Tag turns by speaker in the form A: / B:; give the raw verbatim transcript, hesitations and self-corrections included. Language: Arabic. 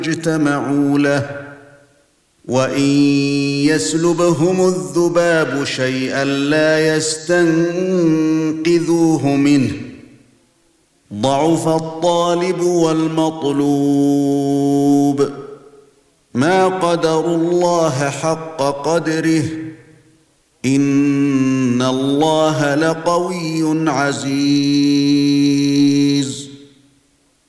A: اجتمعوا له وإن يسلبهم الذباب شيئا لا يستنقذوه منه ضعف الطالب والمطلوب ما قدروا الله حق قدره إن الله لقوي عزيز